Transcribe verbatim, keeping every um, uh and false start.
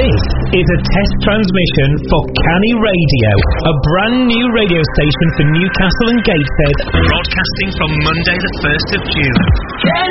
This is a test transmission for Canny Radio, a brand new radio station for Newcastle and Gateshead, broadcasting from Monday the first of June.